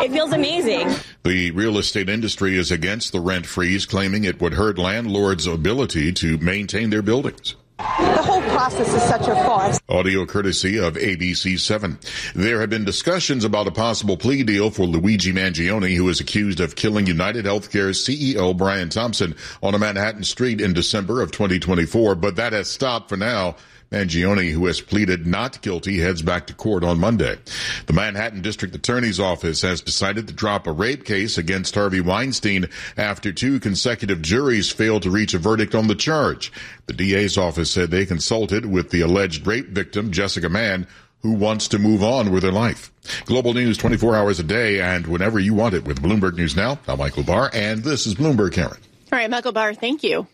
It feels amazing. The real estate industry is against the rent freeze, claiming it would hurt landlords' ability to maintain their buildings. The whole process is such a farce. Audio courtesy of ABC7. There have been discussions about a possible plea deal for Luigi Mangione, who is accused of killing United Healthcare's CEO Brian Thompson on a Manhattan street in December of 2024, but that has stopped for now. Mangione, who has pleaded not guilty, heads back to court on Monday. The Manhattan District Attorney's Office has decided to drop a rape case against Harvey Weinstein after 2 consecutive juries failed to reach a verdict on the charge. The DA's office said they consulted with the alleged rape victim, Jessica Mann, who wants to move on with her life. Global news 24 hours a day and whenever you want it with Bloomberg News Now. I'm Michael Barr, and this is Bloomberg, Karen. All right, Michael Barr, thank you.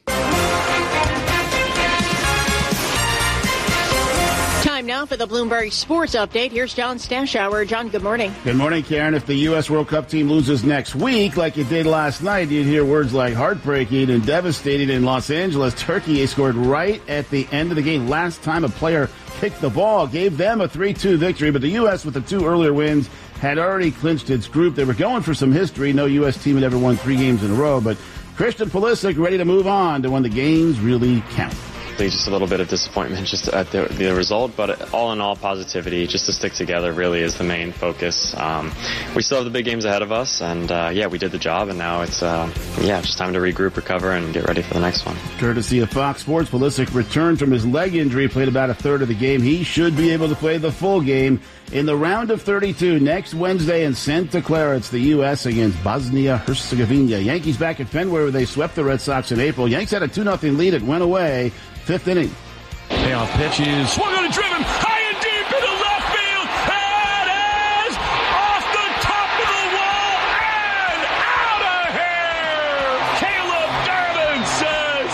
Time now for the Bloomberg Sports Update. Here's John Stashower. John, good morning. Good morning, Karen. If the U.S. World Cup team loses next week, like it did last night, you'd hear words like heartbreaking and devastating in Los Angeles. Turkey scored right at the end of the game. Last time a player kicked the ball, gave them a 3-2 victory, but the U.S. with the 2 earlier wins had already clinched its group. They were going for some history. No U.S. team had ever won 3 games in a row, but Christian Pulisic ready to move on to when the games really count. Just a little bit of disappointment just at the result, but all in all, positivity, just to stick together really is the main focus. We still have the big games ahead of us, and we did the job, and now it's just time to regroup, recover, and get ready for the next one. Courtesy of Fox Sports, Pulisic returned from his leg injury, played about a third of the game. He should be able to play the full game in the round of 32 next Wednesday in Santa Clara. It's the U.S. against Bosnia-Herzegovina. Yankees back at Fenway where they swept the Red Sox in April. Yanks had a 2-0 lead. It went away. 5th inning. Payoff pitches. Swung on and driven high and deep into left field. It is off the top of the wall and out of here. Caleb Durbin says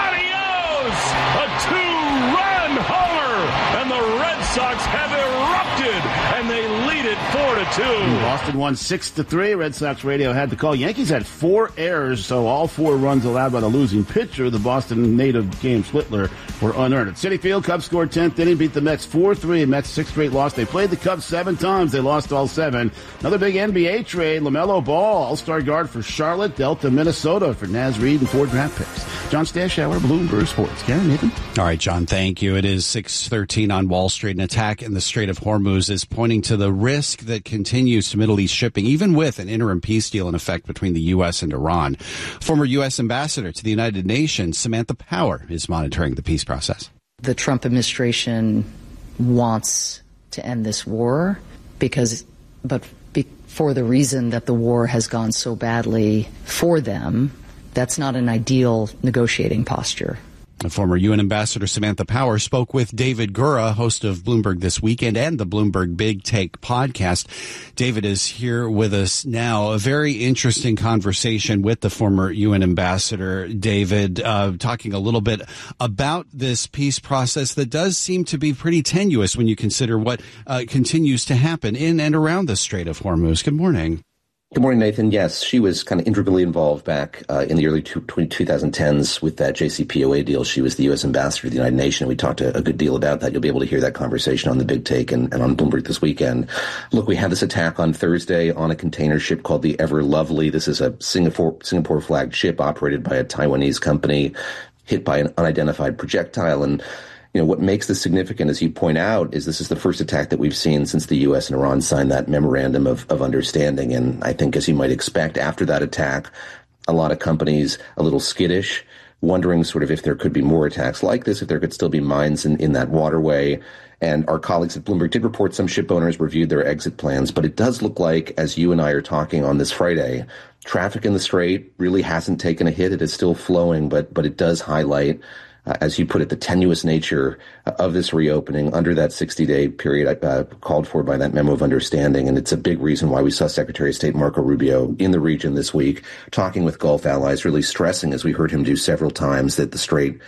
adios. A 2-run homer, and the Red Sox have erupted, and they lead it 4-2. Boston won 6-3. Red Sox radio had the call. Yankees had 4 errors, so all 4 runs allowed by the losing pitcher, the Boston native Cam Slittler, were unearned. At Citi Field, Cubs scored 10th inning, beat the Mets 4-3. Mets 6th straight loss. They played the Cubs 7 times. They lost all 7. Another big NBA trade. LaMelo Ball, all-star guard for Charlotte, dealt to Minnesota for Naz Reid and 4 draft picks. John Stashower, Bloomberg Sports. Karen, Nathan? All right, John, thank you. It is 6:13 on Wall Street. An attack in the Strait of Hormuz is pointing to the risk that continues to Middle East shipping, even with an interim peace deal in effect between the U.S. and Iran. Former U.S. Ambassador to the United Nations, Samantha Power, is monitoring the peace process. The Trump administration wants to end this war for the reason that the war has gone so badly for them. That's not an ideal negotiating posture. Former UN Ambassador Samantha Power spoke with David Gura, host of Bloomberg This Weekend and the Bloomberg Big Take podcast. David is here with us now. A very interesting conversation with the former UN Ambassador, David, talking a little bit about this peace process that does seem to be pretty tenuous when you consider what continues to happen in and around the Strait of Hormuz. Good morning. Good morning, Nathan. Yes, she was kind of integrally involved back in the early 2010s with that JCPOA deal. She was the U.S. ambassador to the United Nations. We talked a good deal about that. You'll be able to hear that conversation on the Big Take and on Bloomberg This Weekend. Look, we had this attack on Thursday on a container ship called the Ever Lovely. This is a Singapore-flagged ship operated by a Taiwanese company, hit by an unidentified projectile. And what makes this significant, as you point out, is this is the first attack that we've seen since the U.S. and Iran signed that memorandum of understanding. And I think, as you might expect, after that attack, a lot of companies a little skittish, wondering sort of if there could be more attacks like this, if there could still be mines in that waterway. And our colleagues at Bloomberg did report some ship owners reviewed their exit plans. But it does look like, as you and I are talking on this Friday, traffic in the Strait really hasn't taken a hit. It is still flowing, but it does highlight, as you put it, the tenuous nature of this reopening under that 60-day period called for by that memo of understanding. And it's a big reason why we saw Secretary of State Marco Rubio in the region this week, talking with Gulf allies, really stressing, as we heard him do several times, that the Strait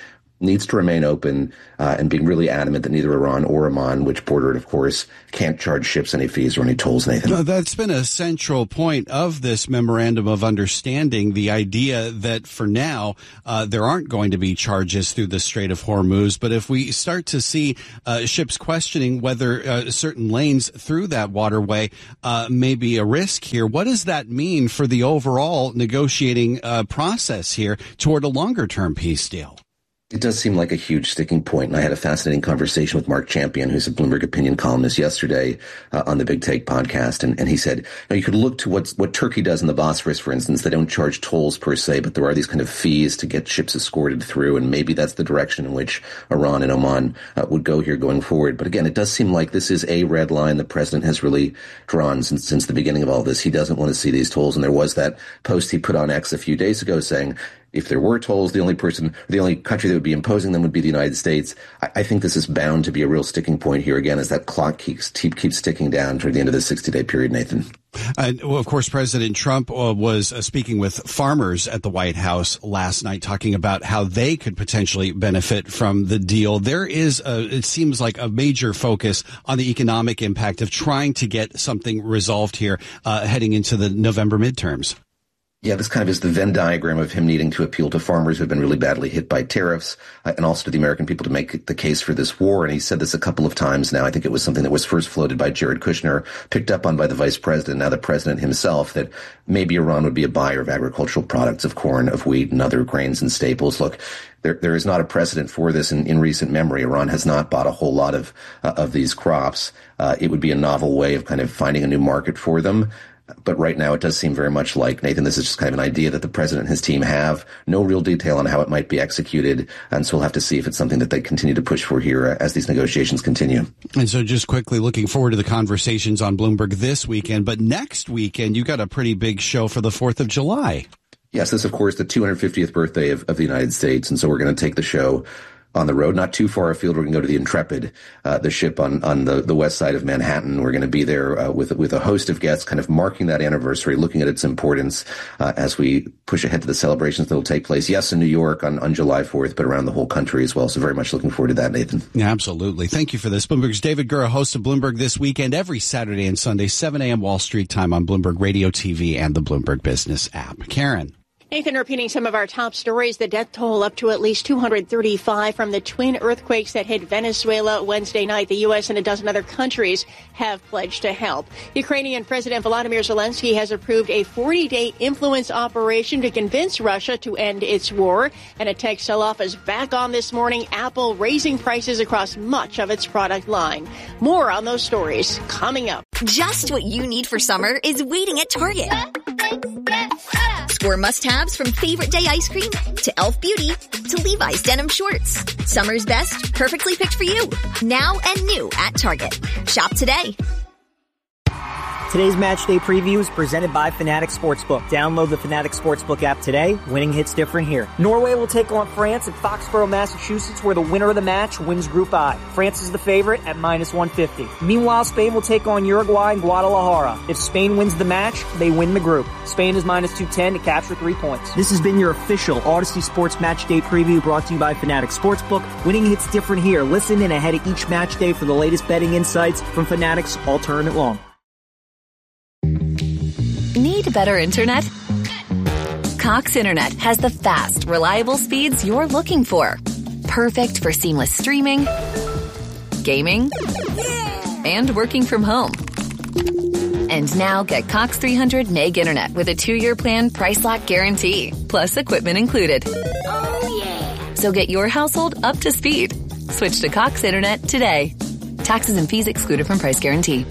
needs to remain open and being really adamant that neither Iran or Oman, which border it, of course, can't charge ships any fees or any tolls, Nathan. No, that's been a central point of this memorandum of understanding, the idea that for now there aren't going to be charges through the Strait of Hormuz. But if we start to see ships questioning whether certain lanes through that waterway may be a risk here, what does that mean for the overall negotiating process here toward a longer-term peace deal? It does seem like a huge sticking point, and I had a fascinating conversation with Mark Champion, who's a Bloomberg opinion columnist, yesterday on the Big Take podcast, and he said, you could look to what Turkey does in the Bosphorus, for instance. They don't charge tolls per se, but there are these kind of fees to get ships escorted through, and maybe that's the direction in which Iran and Oman would go here going forward. But again, it does seem like this is a red line the president has really drawn since the beginning of all this. He doesn't want to see these tolls, and there was that post he put on X a few days ago saying, if there were tolls, the only country that would be imposing them would be the United States. I think this is bound to be a real sticking point here again as that clock keeps ticking down toward the end of the 60-day period, Nathan. Well, of course, President Trump was speaking with farmers at the White House last night, talking about how they could potentially benefit from the deal. There is, it seems like, a major focus on the economic impact of trying to get something resolved here heading into the November midterms. Yeah, this kind of is the Venn diagram of him needing to appeal to farmers who have been really badly hit by tariffs and also to the American people to make the case for this war. And he said this a couple of times now. I think it was something that was first floated by Jared Kushner, picked up on by the vice president, now the president himself, that maybe Iran would be a buyer of agricultural products, of corn, of wheat, and other grains and staples. Look, there is not a precedent for this in recent memory. Iran has not bought a whole lot of these crops. It would be a novel way of kind of finding a new market for them. But right now, it does seem very much like, Nathan, this is just kind of an idea that the president and his team have. No real detail on how it might be executed. And so we'll have to see if it's something that they continue to push for here as these negotiations continue. And so just quickly looking forward to the conversations on Bloomberg this weekend. But next weekend, you got a pretty big show for the 4th of July. Yes, this, of course, the 250th birthday of the United States. And so we're going to take the show on the road, not too far afield. We're going to go to the Intrepid, the ship on the west side of Manhattan. We're going to be there with a host of guests, kind of marking that anniversary, looking at its importance as we push ahead to the celebrations that will take place, yes, in New York on July 4th, but around the whole country as well. So very much looking forward to that, Nathan. Yeah, absolutely. Thank you for this. Bloomberg's David Gura, host of Bloomberg This Weekend, every Saturday and Sunday, 7 a.m. Wall Street time on Bloomberg Radio TV and the Bloomberg Business app. Karen. Nathan, repeating some of our top stories, the death toll up to at least 235 from the twin earthquakes that hit Venezuela Wednesday night. The U.S. and a dozen other countries have pledged to help. Ukrainian President Volodymyr Zelensky has approved a 40-day influence operation to convince Russia to end its war. And a tech sell-off is back on this morning. Apple raising prices across much of its product line. More on those stories coming up. Just what you need for summer is waiting at Target. Score must-haves from Favorite Day ice cream to Elf Beauty to Levi's denim shorts. Summer's best, perfectly picked for you. Now and new at Target. Shop today. Today's match day preview is presented by Fanatics Sportsbook. Download the Fanatics Sportsbook app today. Winning hits different here. Norway will take on France at Foxborough, Massachusetts, where the winner of the match wins Group I. France is the favorite at -150. Meanwhile, Spain will take on Uruguay in Guadalajara. If Spain wins the match, they win the group. Spain is -210 to capture 3 points. This has been your official Odyssey Sports Match Day preview brought to you by Fanatics Sportsbook. Winning hits different here. Listen in ahead of each match day for the latest betting insights from Fanatics all tournament long. Need better internet? Cox Internet has the fast, reliable speeds you're looking for. Perfect for seamless streaming, gaming, and working from home. And now get Cox 300 meg internet with a 2-year plan price lock guarantee, plus equipment included. Oh yeah! So get your household up to speed. Switch to Cox Internet today. Taxes and fees excluded from price guarantee.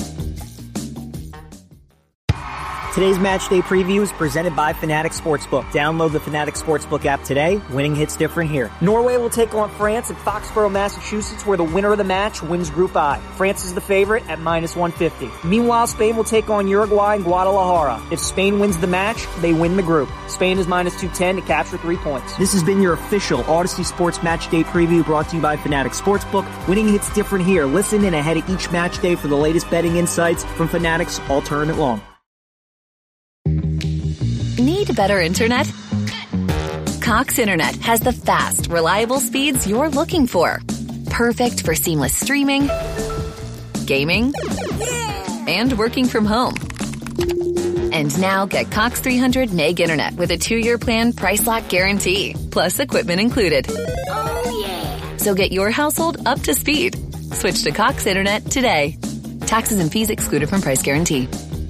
Today's match day preview is presented by Fanatics Sportsbook. Download the Fanatics Sportsbook app today. Winning hits different here. Norway will take on France at Foxborough, Massachusetts, where the winner of the match wins Group I. France is the favorite at -150. Meanwhile, Spain will take on Uruguay in Guadalajara. If Spain wins the match, they win the group. Spain is -210 to capture 3 points. This has been your official Odyssey Sports Match Day preview brought to you by Fanatics Sportsbook. Winning hits different here. Listen in ahead of each match day for the latest betting insights from Fanatics all tournament long. Need better internet? Cox Internet has the fast, reliable speeds you're looking for. Perfect for seamless streaming, gaming, and working from home. And now get Cox 300 Meg Internet with a 2-year plan price lock guarantee, plus equipment included. Oh, yeah. So get your household up to speed. Switch to Cox Internet today. Taxes and fees excluded from price guarantee.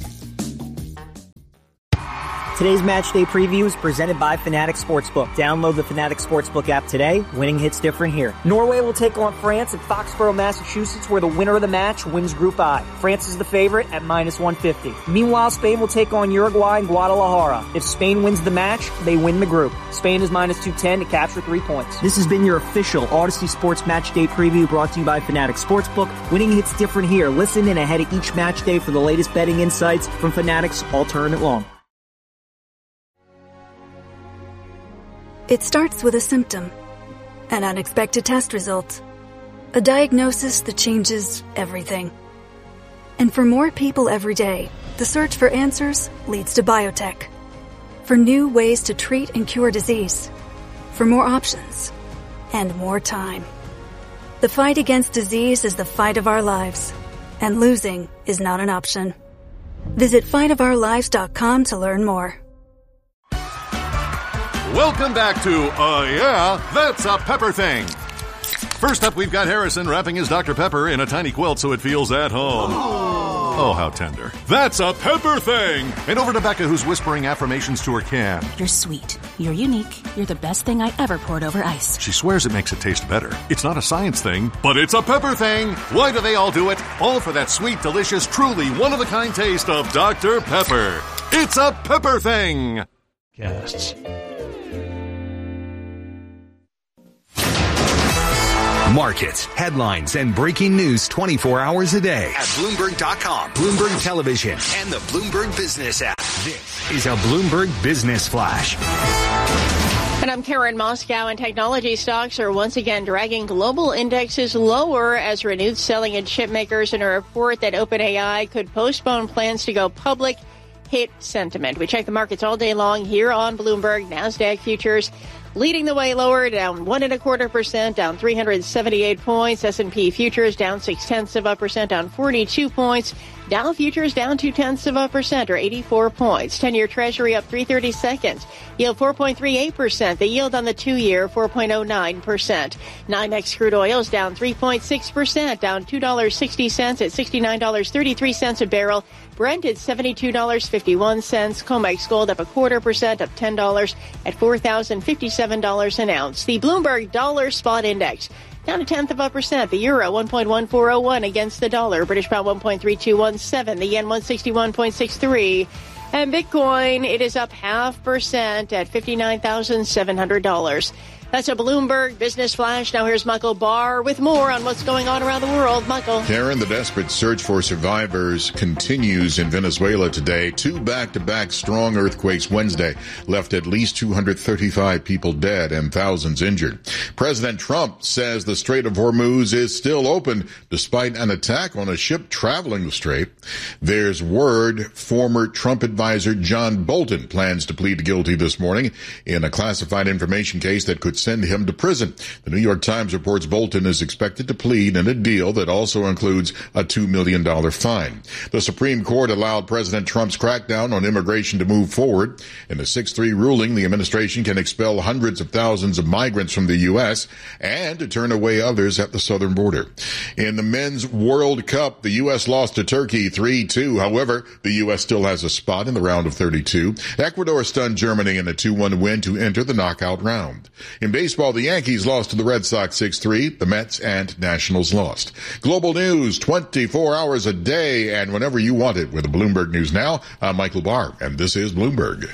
Today's Matchday Preview is presented by Fanatics Sportsbook. Download the Fanatics Sportsbook app today. Winning hits different here. Norway will take on France at Foxborough, Massachusetts, where the winner of the match wins Group I. France is the favorite at -150. Meanwhile, Spain will take on Uruguay in Guadalajara. If Spain wins the match, they win the group. Spain is -210 to capture 3 points. This has been your official Odyssey Sports Matchday Preview brought to you by Fanatics Sportsbook. Winning hits different here. Listen in ahead of each matchday for the latest betting insights from Fanatics all tournament long. It starts with a symptom, an unexpected test result, a diagnosis that changes everything. And for more people every day, the search for answers leads to biotech, for new ways to treat and cure disease, for more options, and more time. The fight against disease is the fight of our lives, and losing is not an option. Visit fightofOurLives.com to learn more. Welcome back to, yeah, that's a Pepper Thing. First up, we've got Harrison wrapping his Dr. Pepper in a tiny quilt so it feels at home. Oh, how tender. That's a Pepper Thing! And over to Becca, who's whispering affirmations to her can. You're sweet. You're unique. You're the best thing I ever poured over ice. She swears it makes it taste better. It's not a science thing, but it's a Pepper Thing! Why do they all do it? All for that sweet, delicious, truly one-of-a-kind taste of Dr. Pepper. It's a Pepper Thing! Casts. Markets, headlines, and breaking news 24 hours a day at Bloomberg.com, Bloomberg Television, and the Bloomberg Business app. This is a Bloomberg Business Flash. And I'm Karen Moscow, and technology stocks are once again dragging global indexes lower as renewed selling in chip makers in a report that OpenAI could postpone plans to go public hit sentiment. We check the markets all day long here on Bloomberg. NASDAQ futures leading the way lower, down 1.25%, down 378 points. S&P futures down 0.6%, down 42 points. Dow futures down 0.2%, or 84 points. 10-year Treasury up 3/32. Yield 4.38%. The yield on the 2-year 4.09%. NYMEX crude oil is down 3.6%, down $2.60 at $69.33 a barrel. Brent at $72.51. COMEX gold up 0.25%, up $10 at $4,057 an ounce. The Bloomberg Dollar Spot Index down 0.1%. The euro 1.1401 against the dollar. British pound 1.3217. The yen 161.63. And Bitcoin, it is up 0.5% at $59,700. That's a Bloomberg Business Flash. Now here's Michael Barr with more on what's going on around the world. Michael. Karen, the desperate search for survivors continues in Venezuela today. 2 back-to-back strong earthquakes Wednesday left at least 235 people dead and thousands injured. President Trump says the Strait of Hormuz is still open despite an attack on a ship traveling the strait. There's word former Trump advisor John Bolton plans to plead guilty this morning in a classified information case that could send him to prison. The New York Times reports Bolton is expected to plead in a deal that also includes a $2 million fine. The Supreme Court allowed President Trump's crackdown on immigration to move forward. In a 6-3 ruling, the administration can expel hundreds of thousands of migrants from the U.S. and to turn away others at the southern border. In the Men's World Cup, the U.S. lost to Turkey 3-2. However, the U.S. still has a spot in the round of 32. Ecuador stunned Germany in a 2-1 win to enter the knockout round. In baseball, the Yankees lost to the Red Sox 6-3. The Mets and Nationals lost. Global news 24 hours a day and whenever you want it with the Bloomberg News Now. I'm Michael Barr, and this is Bloomberg.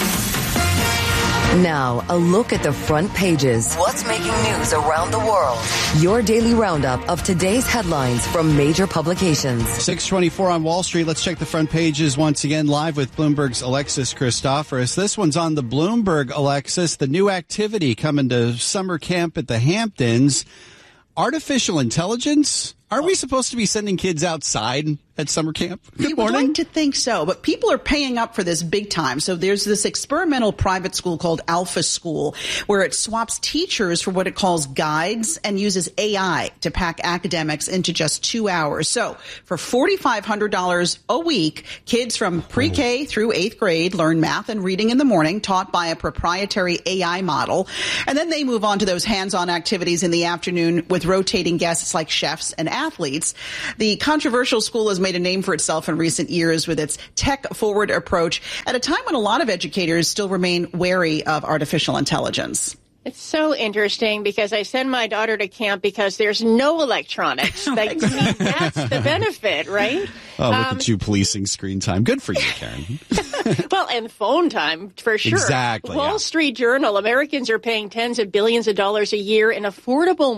Now, a look at the front pages. What's making news around the world? Your daily roundup of today's headlines from major publications. 6:24 on Wall Street. Let's check the front pages once again live with Bloomberg's Alexis Christoforous. This one's on the Bloomberg, Alexis. The new activity coming to summer camp at the Hamptons. Artificial intelligence? Aren't we supposed to be sending kids outside at summer camp? You would like to think so, but people are paying up for this big time. So there's this experimental private school called Alpha School, where it swaps teachers for what it calls guides and uses AI to pack academics into just 2 hours. So for $4,500 a week, kids from pre-K through 8th grade learn math and reading in the morning, taught by a proprietary AI model. And then they move on to those hands-on activities in the afternoon with rotating guests like chefs and athletes. The controversial school has made a name for itself in recent years with its tech-forward approach at a time when a lot of educators still remain wary of artificial intelligence. It's so interesting because I send my daughter to camp because there's no electronics. That's the benefit, right? Oh, look at you policing screen time. Good for you, Karen. Well, and phone time, for sure. Exactly. Wall Street Journal, Americans are paying tens of billions of dollars a year in avoidable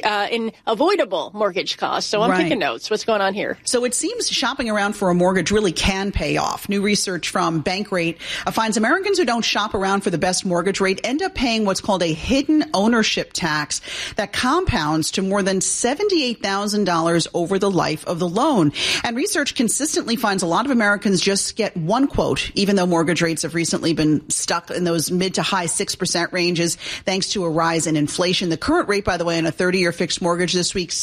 mortgage costs. So I'm taking notes. What's going on here? So it seems shopping around for a mortgage really can pay off. New research from Bankrate finds Americans who don't shop around for the best mortgage rate end up paying what's called a hidden ownership tax that compounds to more than $78,000 over the life of the loan. And research consistently finds a lot of Americans just get one quote, even though mortgage rates have recently been stuck in those mid to high 6% ranges thanks to a rise in inflation. The current rate, by the way, on a 30-year fixed mortgage this week,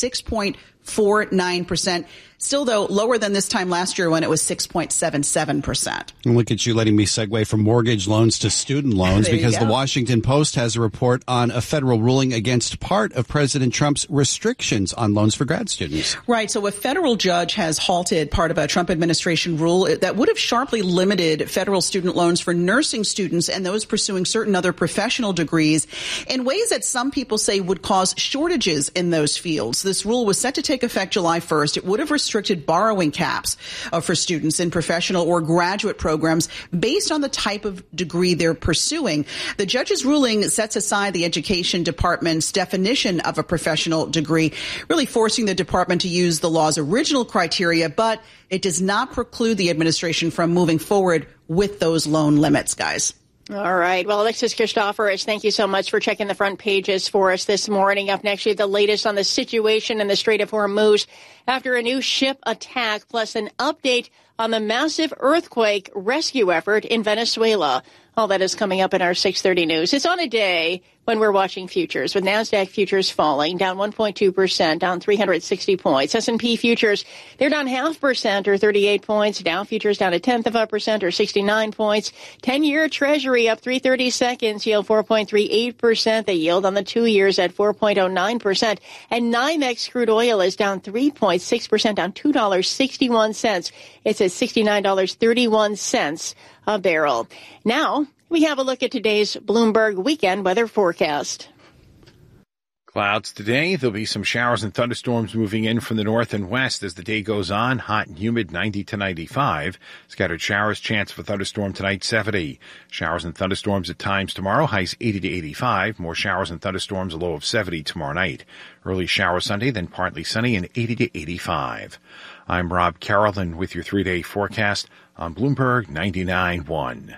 6.49%. Still, though, lower than this time last year when it was 6.77%. Look at you letting me segue from mortgage loans to student loans because the Washington Post has a report on a federal ruling against part of President Trump's restrictions on loans for grad students. Right. So a federal judge has halted part of a Trump administration rule that would have sharply limited federal student loans for nursing students and those pursuing certain other professional degrees in ways that some people say would cause shortages in those fields. This rule was set to take effect July 1st. It would have restricted borrowing caps for students in professional or graduate programs based on the type of degree they're pursuing. The judge's ruling sets aside the Education Department's definition of a professional degree, really forcing the department to use the law's original criteria, but it does not preclude the administration from moving forward with those loan limits, guys. All right. Well, Alexis Christoforous, thank you so much for checking the front pages for us this morning. Up next, you have the latest on the situation in the Strait of Hormuz after a new ship attack, plus an update on the massive earthquake rescue effort in Venezuela. All that is coming up in our 6:30 news. It's on a day when we're watching futures, with NASDAQ futures falling, down 1.2%, down 360 points. S&P futures, they're down 0.5% or 38 points. Dow futures down 0.1% or 69 points. 10-year Treasury up 3/32, yield 4.38%. The yield on the 2 years at 4.09%. And NYMEX crude oil is down 3.6%, down $2.61. It's at $69.31 a barrel. Now, we have a look at today's Bloomberg weekend weather forecast. Clouds today. There'll be some showers and thunderstorms moving in from the north and west as the day goes on. Hot and humid, 90 to 95. Scattered showers, chance of a thunderstorm tonight, 70. Showers and thunderstorms at times tomorrow, highs 80 to 85. More showers and thunderstorms, a low of 70 tomorrow night. Early shower Sunday, then partly sunny and 80 to 85. I'm Rob Carroll, with your 3-day forecast on Bloomberg 99.1.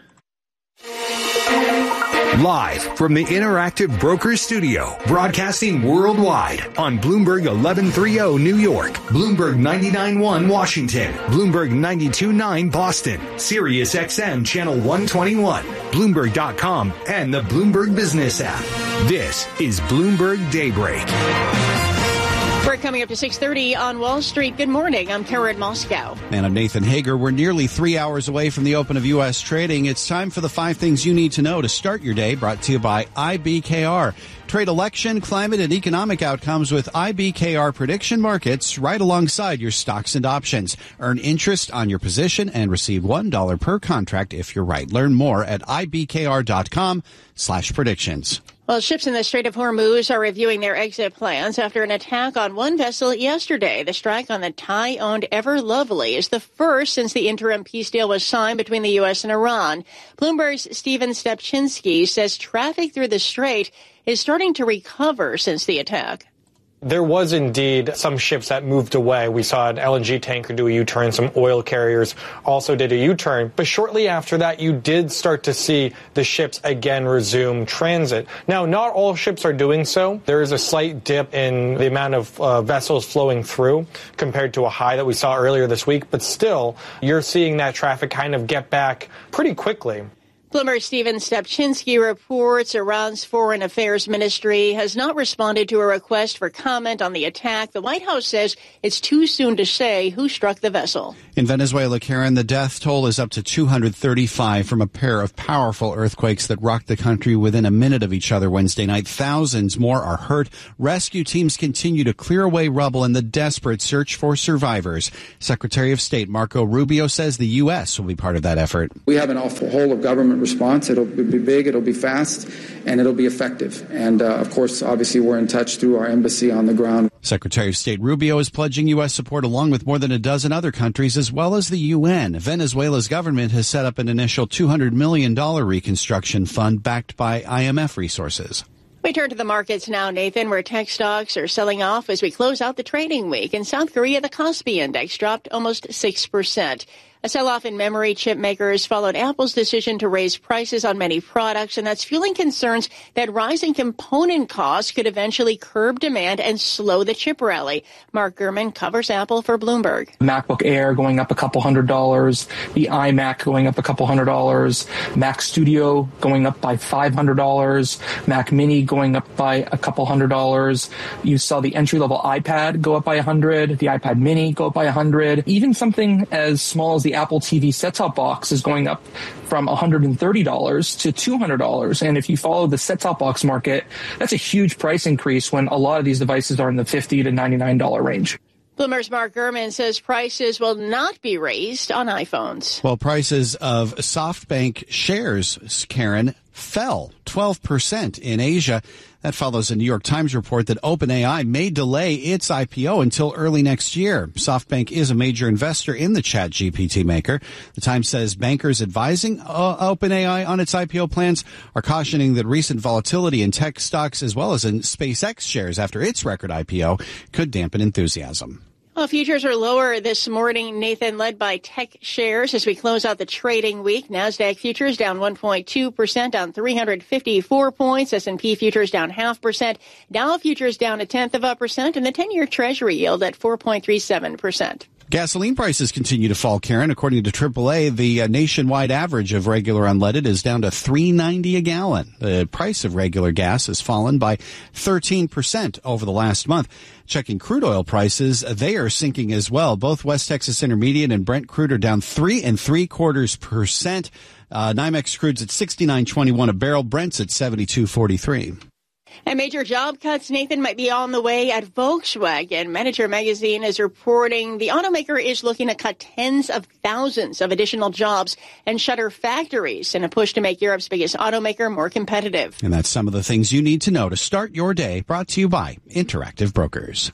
Live from the Interactive Brokers Studio, broadcasting worldwide on Bloomberg 1130 New York, Bloomberg 99.1 Washington, Bloomberg 92.9 Boston, Sirius XM Channel 121, Bloomberg.com, and the Bloomberg Business app. This is Bloomberg Daybreak. We're coming up to 6:30 on Wall Street. Good morning. I'm Karen Moscow. And I'm Nathan Hager. We're nearly 3 hours away from the open of U.S. trading. It's time for the 5 things you need to know to start your day, brought to you by IBKR. Trade election, climate, and economic outcomes with IBKR prediction markets right alongside your stocks and options. Earn interest on your position and receive $1 per contract if you're right. Learn more at ibkr.com/predictions. Well, ships in the Strait of Hormuz are reviewing their exit plans after an attack on one vessel yesterday. The strike on the Thai-owned Ever Lovely is the first since the interim peace deal was signed between the U.S. and Iran. Bloomberg's Stephen Stepchinsky says traffic through the strait is starting to recover since the attack. There was indeed some ships that moved away. We saw an LNG tanker do a U-turn. Some oil carriers also did a U-turn. But shortly after that, you did start to see the ships again resume transit. Now, not all ships are doing so. There is a slight dip in the amount of vessels flowing through compared to a high that we saw earlier this week. But still, you're seeing that traffic kind of get back pretty quickly. Bloomberg's Stephen Stepchinsky reports Iran's Foreign Affairs Ministry has not responded to a request for comment on the attack. The White House says it's too soon to say who struck the vessel. In Venezuela, Karen, the death toll is up to 235 from a pair of powerful earthquakes that rocked the country within a minute of each other Wednesday night. Thousands more are hurt. Rescue teams continue to clear away rubble in the desperate search for survivors. Secretary of State Marco Rubio says the U.S. will be part of that effort. We have an whole of government response. It'll be big, it'll be fast, and it'll be effective. And, of course, obviously we're in touch through our embassy on the ground. Secretary of State Rubio is pledging U.S. support along with more than a dozen other countries as well as the UN. Venezuela's government has set up an initial $200 million reconstruction fund backed by IMF resources. We turn to the markets now, Nathan, where tech stocks are selling off as we close out the trading week. In South Korea, the Kospi index dropped almost 6%. A sell-off in memory chip makers followed Apple's decision to raise prices on many products, and that's fueling concerns that rising component costs could eventually curb demand and slow the chip rally. Mark Gurman covers Apple for Bloomberg. MacBook Air going up a couple $100, the iMac going up a couple $100, Mac Studio going up by $500, Mac Mini going up by a couple $100. You saw the entry-level iPad go up by $100, the iPad Mini go up by $100. Even something as small as the Apple TV set-top box is going up from $130 to $200. And if you follow the set-top box market, that's a huge price increase when a lot of these devices are in the $50 to $99 range. Bloomberg's Mark Gurman says prices will not be raised on iPhones. Well, prices of SoftBank shares, Karen, fell 12% in Asia. That follows a New York Times report that OpenAI may delay its IPO until early next year. SoftBank is a major investor in the ChatGPT maker. The Times says bankers advising OpenAI on its IPO plans are cautioning that recent volatility in tech stocks as well as in SpaceX shares after its record IPO could dampen enthusiasm. Well, futures are lower this morning, Nathan, led by tech shares as we close out the trading week. NASDAQ futures down 1.2%, down 354 points. S&P futures down 0.5%. Dow futures down 0.1%, and the 10-year Treasury yield at 4.37%. Gasoline prices continue to fall, Karen. According to AAA, the nationwide average of regular unleaded is down to $3.90 a gallon. The price of regular gas has fallen by 13% over the last month. Checking crude oil prices, they are sinking as well. Both West Texas Intermediate and Brent crude are down 3.75%. NYMEX crude's at $69.21 a barrel. Brent's at $72.43. And major job cuts, Nathan, might be on the way at Volkswagen. Manager Magazine is reporting the automaker is looking to cut tens of thousands of additional jobs and shutter factories in a push to make Europe's biggest automaker more competitive. And that's some of the things you need to know to start your day. Brought to you by Interactive Brokers.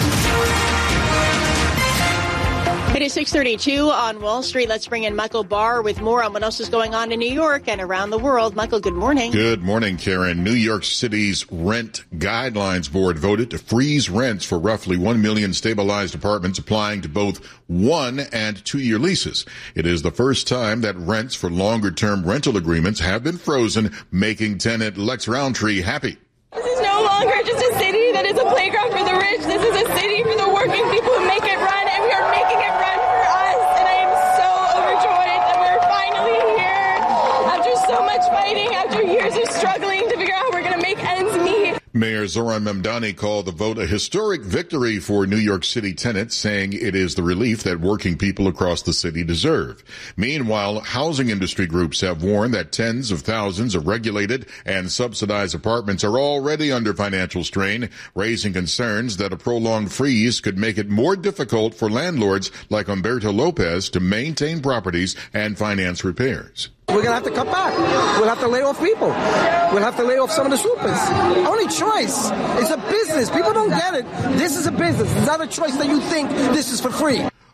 It is 6:32 on Wall Street. Let's bring in Michael Barr with more on what else is going on in New York and around the world. Michael, good morning. Good morning, Karen. New York City's Rent Guidelines Board voted to freeze rents for roughly 1 million stabilized apartments applying to both 1- and 2-year leases. It is the first time that rents for longer-term rental agreements have been frozen, making tenant Lex Roundtree happy. This is no longer just a city that is a playground for the rich. This is a city for the working people who make it run, and we are making it run for us. And I am so overjoyed that we're finally here after so much fighting, after years of struggling to figure out how we're going to make ends meet. Mayor Zoran Mamdani called the vote a historic victory for New York City tenants, saying it is the relief that working people across the city deserve. Meanwhile, housing industry groups have warned that tens of thousands of regulated and subsidized apartments are already under financial strain, raising concerns that a prolonged freeze could make it more difficult for landlords like Humberto Lopez to maintain properties and finance repairs. We're going to have to cut back. We'll have to lay off people. We'll have to lay off some of the supers. Only choice. It's a business. People don't get it. This is a business. It's not a choice that you think this is for free.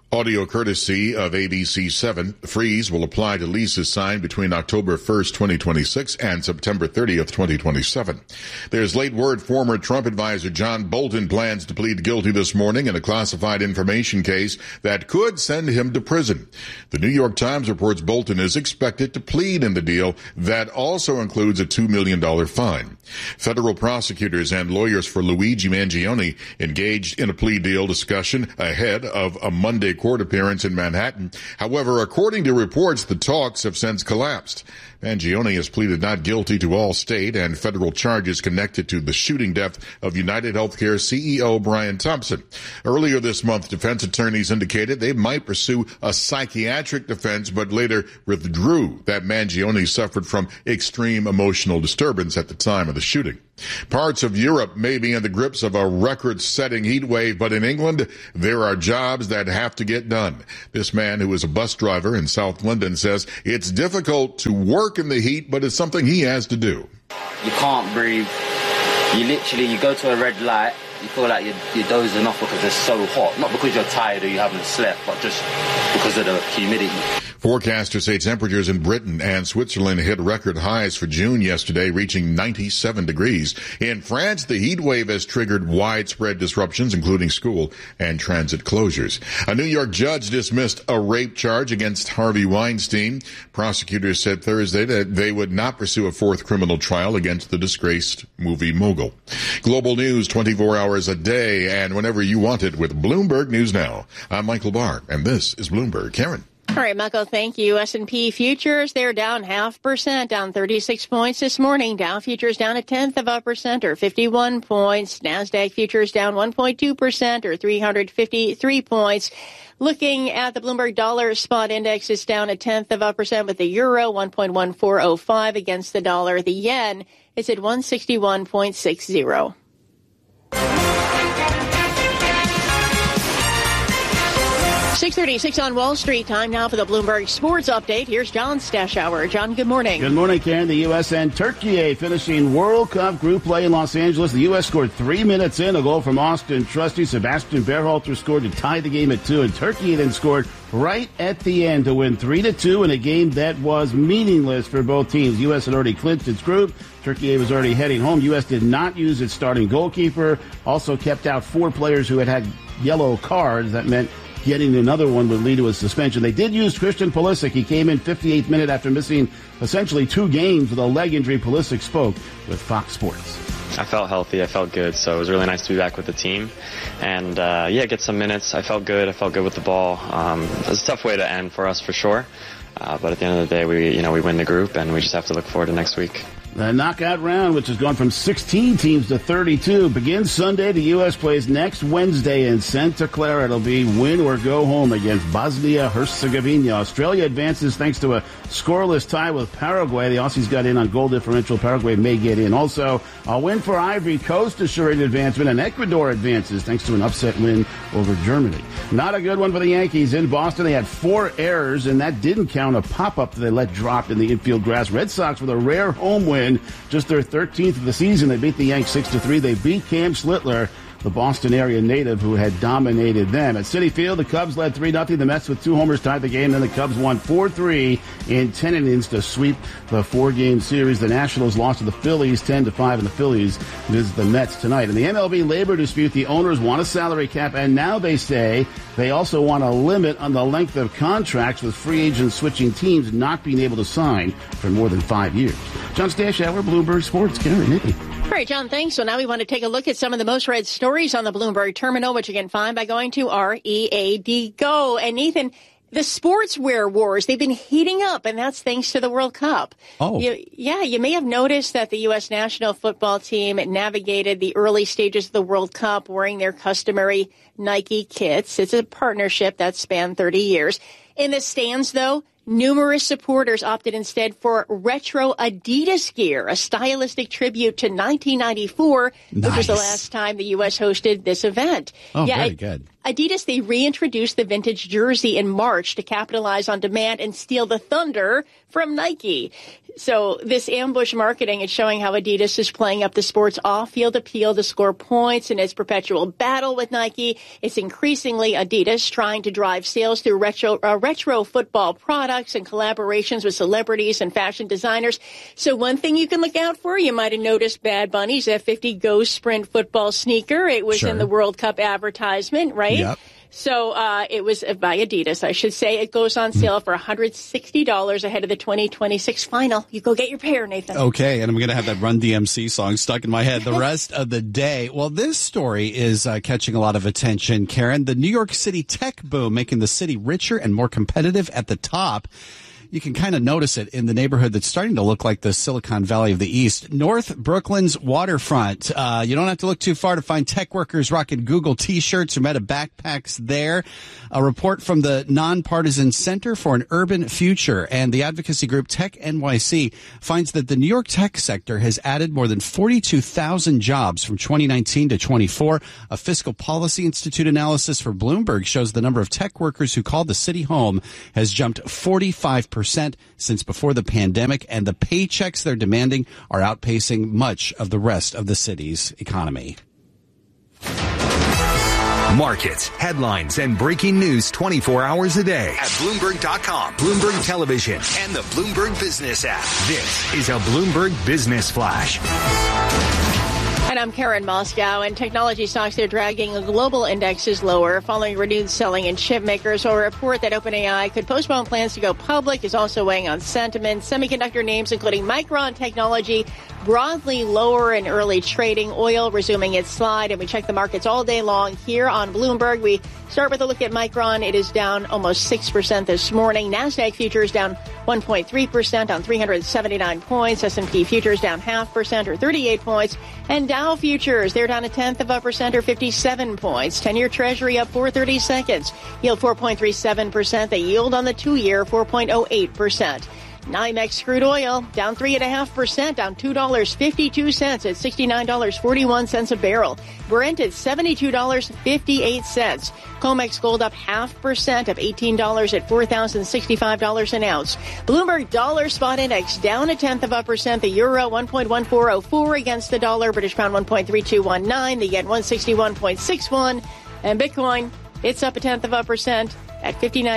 Audio courtesy of ABC7. The freeze will apply to leases signed between October 1st, 2026 and September 30th, 2027. There's late word former Trump advisor John Bolton plans to plead guilty this morning in a classified information case that could send him to prison. The New York Times reports Bolton is expected to plead in the deal that also includes a $2 million fine. Federal prosecutors and lawyers for Luigi Mangione engaged in a plea deal discussion ahead of a Monday court appearance in Manhattan. However, according to reports, the talks have since collapsed. Mangione has pleaded not guilty to all state and federal charges connected to the shooting death of United Healthcare CEO Brian Thompson. Earlier this month, defense attorneys indicated they might pursue a psychiatric defense, but later withdrew that Mangione suffered from extreme emotional disturbance at the time of the shooting. Parts of Europe may be in the grips of a record-setting heat wave, but in England, there are jobs that have to get done. This man, who is a bus driver in South London, says it's difficult to work in the heat, but it's something he has to do. You can't breathe. You go to a red light, you feel like you're dozing off because it's so hot. Not because you're tired or you haven't slept, but just because of the humidity. Forecasters say temperatures in Britain and Switzerland hit record highs for June yesterday, reaching 97 degrees. In France, the heat wave has triggered widespread disruptions, including school and transit closures. A New York judge dismissed a rape charge against Harvey Weinstein. Prosecutors said Thursday that they would not pursue a fourth criminal trial against the disgraced movie mogul. Global news 24 hours a day and whenever you want it with Bloomberg News Now. I'm Michael Barr, and this is Bloomberg. Karen. All right, Michael, thank you. S&P futures, they're down 0.5%, down 36 points this morning. Dow futures down 0.1% or 51 points. NASDAQ futures down 1.2% or 353 points. Looking at the Bloomberg Dollar Spot Index, it's down 0.1% with the euro 1.1405 against the dollar. The yen is at 161.60. 6:36 on Wall Street. Time now for the Bloomberg Sports Update. Here's John Stashower. John, good morning. Good morning, Karen. The U.S. and Turkey finishing World Cup group play in Los Angeles. The U.S. scored 3 minutes in. A goal from Austin Trusty. Sebastian Berhalter scored to tie the game at 2. And Turkey then scored right at the end to win 3-2 in a game that was meaningless for both teams. U.S. had already clinched its group. Turkey was already heading home. U.S. did not use its starting goalkeeper. Also kept out 4 players who had yellow cards. That meant getting another one would lead to a suspension. They did use Christian Pulisic. He came in 58th minute after missing essentially 2 games with a leg injury. Pulisic spoke with Fox Sports. I felt healthy. I felt good. So it was really nice to be back with the team. And, get some minutes. I felt good. I felt good with the ball. It was a tough way to end for us for sure. But at the end of the day, we win the group and we just have to look forward to next week. The knockout round, which has gone from 16 teams to 32, begins Sunday. The U.S. plays next Wednesday in Santa Clara. It'll be win or go home against Bosnia-Herzegovina. Australia advances thanks to a scoreless tie with Paraguay. The Aussies got in on goal differential. Paraguay may get in. Also, a win for Ivory Coast assuring advancement, and Ecuador advances thanks to an upset win over Germany. Not a good one for the Yankees. In Boston, they had 4 errors, and that didn't count a pop-up that they let drop in the infield grass. Red Sox with a rare home win. Just their 13th of the season. They beat the Yanks 6-3. They beat Cam Slittler, the Boston area native who had dominated them. At Citi Field, the Cubs led 3-0. The Mets with 2 homers tied the game. Then the Cubs won 4-3 in 10 innings to sweep the 4-game series. The Nationals lost to the Phillies 10-5, and the Phillies visit the Mets tonight. In the MLB labor dispute, the owners want a salary cap, and now they say they also want a limit on the length of contracts, with free agents switching teams not being able to sign for more than 5 years. John Stashower, Bloomberg Sports. Karen, Nikki. All right, John, thanks. So now we want to take a look at some of the most read stories on the Bloomberg Terminal, which you can find by going to READ Go. And Ethan, the sportswear wars, they've been heating up, and that's thanks to the World Cup. Oh. You may have noticed that the U.S. national football team navigated the early stages of the World Cup wearing their customary Nike kits. It's a partnership that spanned 30 years. In the stands, though, numerous supporters opted instead for retro Adidas gear, a stylistic tribute to 1994, which was the last time the U.S. hosted this event. Oh, very good. Adidas, they reintroduced the vintage jersey in March to capitalize on demand and steal the thunder from Nike. So this ambush marketing is showing how Adidas is playing up the sport's off-field appeal to score points in its perpetual battle with Nike. It's increasingly Adidas trying to drive sales through retro football products and collaborations with celebrities and fashion designers. So one thing you can look out for, you might have noticed Bad Bunny's F50 Go Sprint football sneaker. It was in the World Cup advertisement, right? Yep. So it was by Adidas, I should say. It goes on sale for $160 ahead of the 2026 final. You go get your pair, Nathan. Okay, and I'm going to have that Run DMC song stuck in my head the rest of the day. Well, this story is catching a lot of attention, Karen. The New York City tech boom making the city richer and more competitive at the top. You can kind of notice it in the neighborhood that's starting to look like the Silicon Valley of the East. North Brooklyn's waterfront. You don't have to look too far to find tech workers rocking Google T-shirts or Meta backpacks there. A report from the Nonpartisan Center for an Urban Future and the advocacy group Tech NYC finds that the New York tech sector has added more than 42,000 jobs from 2019 to 24. A Fiscal Policy Institute analysis for Bloomberg shows the number of tech workers who call the city home has jumped 45% since before the pandemic, and the paychecks they're demanding are outpacing much of the rest of the city's economy. Markets, headlines, and breaking news 24 hours a day at Bloomberg.com, Bloomberg Television, and the Bloomberg Business app. This is a Bloomberg Business Flash. And I'm Karen Moscow, and technology stocks, they're dragging global indexes lower following renewed selling in chip makers. So a report that OpenAI could postpone plans to go public is also weighing on sentiment. Semiconductor names, including Micron Technology, broadly lower in early trading. Oil resuming its slide, and we check the markets all day long here on Bloomberg. We start with a look at Micron. It is down almost 6% this morning. NASDAQ futures down 1.3% on 379 points. S&P futures down 0.5% or 38 points. And Dow futures, they're down 0.1% or 57 points. 10-year Treasury up 4/30 seconds. Yield 4.37%. The yield on the 2-year 4.08%. NYMEX crude oil down 3.5%, down $2.52 at $69.41 a barrel. Brent at $72.58. COMEX gold up 0.5%, up $18 at $4,065 an ounce. Bloomberg dollar spot index down 0.1%. The euro 1.1404 against the dollar. British pound 1.3219. The yen 161.61. And Bitcoin, it's up 0.1% at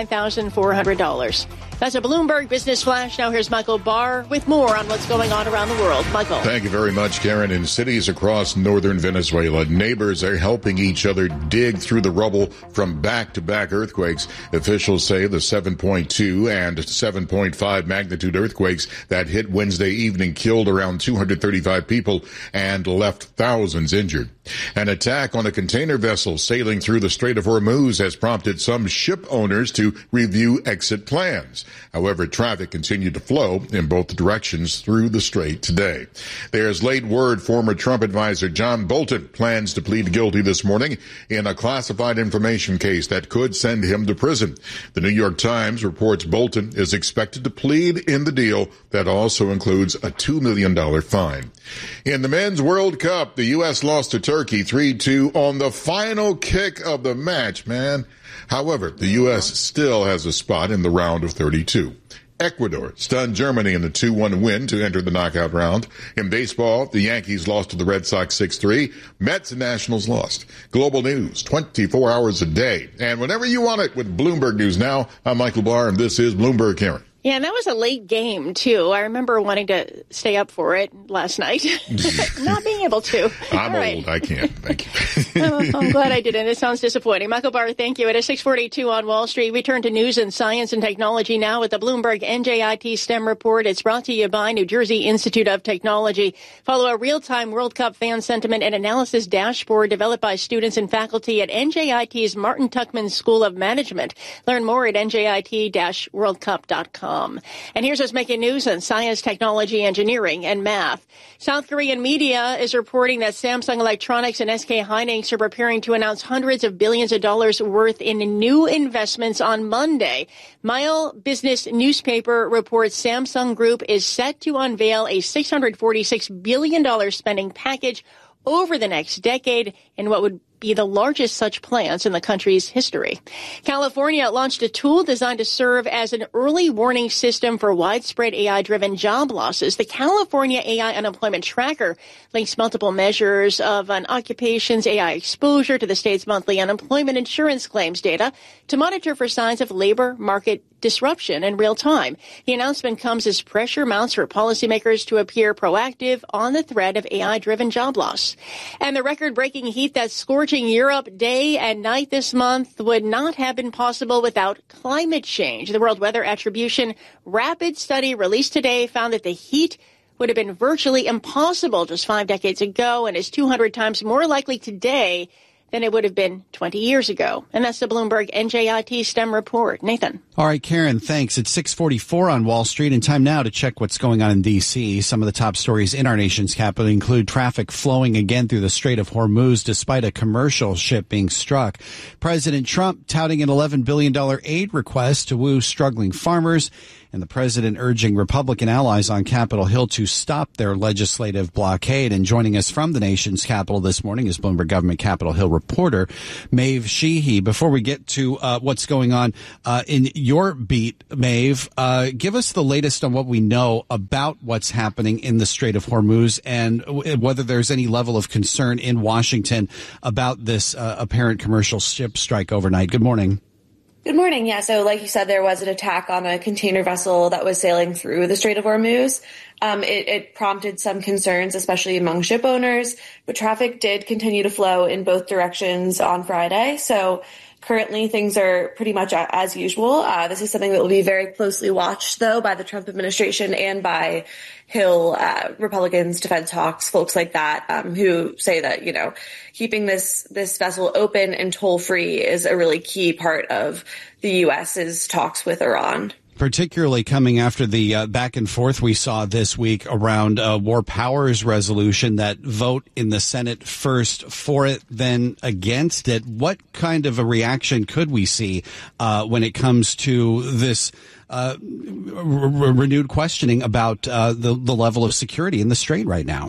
$59,400. That's a Bloomberg Business Flash. Now here's Michael Barr with more on what's going on around the world. Michael. Thank you very much, Karen. In cities across northern Venezuela, neighbors are helping each other dig through the rubble from back-to-back earthquakes. Officials say the 7.2 and 7.5 magnitude earthquakes that hit Wednesday evening killed around 235 people and left thousands injured. An attack on a container vessel sailing through the Strait of Hormuz has prompted some ship owners to review exit plans. However, traffic continued to flow in both directions through the strait today. There's late word former Trump advisor John Bolton plans to plead guilty this morning in a classified information case that could send him to prison. The New York Times reports Bolton is expected to plead in the deal that also includes a $2 million fine. In the Men's World Cup, the U.S. lost to Turkey 3-2 on the final kick of the match, man. However, the U.S. still has a spot in the round of 32. Ecuador stunned Germany in the 2-1 win to enter the knockout round. In baseball, the Yankees lost to the Red Sox 6-3. Mets and Nationals lost. Global news, 24 hours a day. And whenever you want it with Bloomberg News Now, I'm Michael Barr, and this is Bloomberg Karen. Yeah, and that was a late game, too. I remember wanting to stay up for it last night. Not being able to. I'm old. I can't. Thank you. I'm glad I didn't. It sounds disappointing. Michael Barr, thank you. At 6:42 on Wall Street, we turn to news and science and technology now with the Bloomberg NJIT STEM report. It's brought to you by New Jersey Institute of Technology. Follow a real-time World Cup fan sentiment and analysis dashboard developed by students and faculty at NJIT's Martin Tuckman School of Management. Learn more at njit-worldcup.com. And here's what's making news on science, technology, engineering, and math. South Korean media is reporting that Samsung Electronics and SK Hynix are preparing to announce hundreds of billions of dollars worth in new investments on Monday. Mile Business newspaper reports Samsung Group is set to unveil a $646 billion spending package over the next decade in what would be the largest such plans in the country's history. California launched a tool designed to serve as an early warning system for widespread AI-driven job losses. The California AI Unemployment Tracker links multiple measures of an occupation's AI exposure to the state's monthly unemployment insurance claims data to monitor for signs of labor market disruption in real time. The announcement comes as pressure mounts for policymakers to appear proactive on the threat of AI-driven job loss. And the record-breaking heat that's scorching Europe day and night this month would not have been possible without climate change. The World Weather Attribution rapid study released today found that the heat would have been virtually impossible just 5 decades ago and is 200 times more likely today than it would have been 20 years ago. And that's the Bloomberg NJIT STEM report. Nathan. All right, Karen, thanks. It's 6:44 on Wall Street, and time now to check what's going on in D.C. Some of the top stories in our nation's capital include traffic flowing again through the Strait of Hormuz despite a commercial ship being struck. President Trump touting an $11 billion aid request to woo struggling farmers, and the president urging Republican allies on Capitol Hill to stop their legislative blockade. And joining us from the nation's capital this morning is Bloomberg Government Capitol Hill reporter Maeve Sheehy. Before we get to what's going on in your beat, Maeve, give us the latest on what we know about what's happening in the Strait of Hormuz and whether there's any level of concern in Washington about this apparent commercial ship strike overnight. Good morning. Good morning. Yeah, so like you said, there was an attack on a container vessel that was sailing through the Strait of Hormuz. It prompted some concerns, especially among ship owners, but traffic did continue to flow in both directions on Friday. So currently things are pretty much as usual. This is something that will be very closely watched, though, by the Trump administration and by Hill, Republicans, defense hawks, folks like that, who say that, you know, keeping this vessel open and toll-free is a really key part of the U.S.'s talks with Iran. Particularly coming after the back and forth we saw this week around War Powers resolution, that vote in the Senate first for it, then against it. What kind of a reaction could we see when it comes to this renewed questioning about the level of security in the strait right now?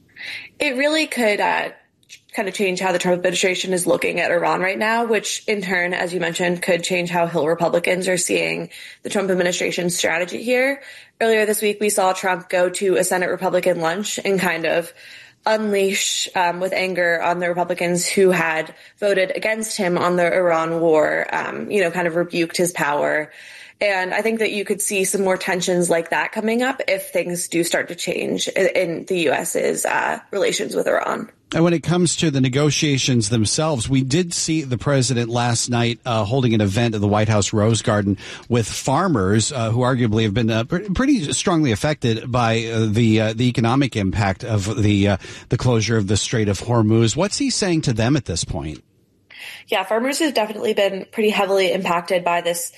It really could kind of change how the Trump administration is looking at Iran right now, which in turn, as you mentioned, could change how Hill Republicans are seeing the Trump administration's strategy here. Earlier this week, we saw Trump go to a Senate Republican lunch and kind of unleash with anger on the Republicans who had voted against him on the Iran war, kind of rebuked his power. And I think that you could see some more tensions like that coming up if things do start to change in the U.S.'s relations with Iran. And when it comes to the negotiations themselves, we did see the president last night holding an event at the White House Rose Garden with farmers who arguably have been pretty strongly affected by the economic impact of the closure of the Strait of Hormuz. What's he saying to them at this point? Yeah, farmers have definitely been pretty heavily impacted by this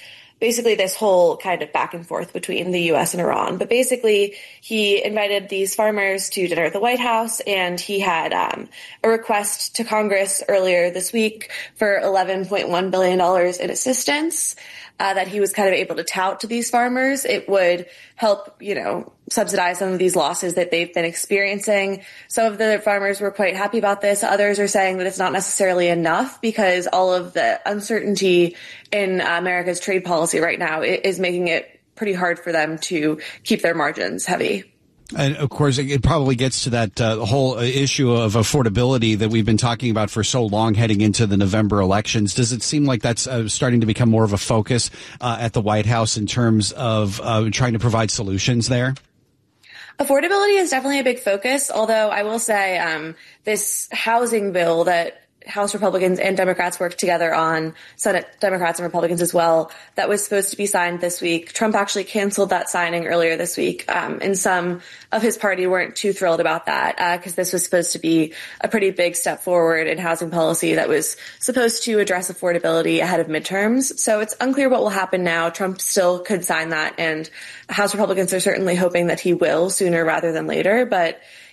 whole kind of back and forth between the U.S. and Iran. But basically, he invited these farmers to dinner at the White House, and he had a request to Congress earlier this week for $11.1 billion in assistance that he was kind of able to tout to these farmers. It would help, subsidize some of these losses that they've been experiencing. Some of the farmers were quite happy about this. Others are saying that it's not necessarily enough because all of the uncertainty in America's trade policy right now is making it pretty hard for them to keep their margins heavy. And of course, it probably gets to that whole issue of affordability that we've been talking about for so long heading into the November elections. Does it seem like that's starting to become more of a focus at the White House in terms of trying to provide solutions there? Affordability is definitely a big focus, although I will say this housing bill that House Republicans and Democrats worked together on, Senate Democrats and Republicans as well, that was supposed to be signed this week. Trump actually canceled that signing earlier this week, and some of his party weren't too thrilled about that because this was supposed to be a pretty big step forward in housing policy that was supposed to address affordability ahead of midterms. So it's unclear what will happen now. Trump still could sign that, and House Republicans are certainly hoping that he will sooner rather than later, but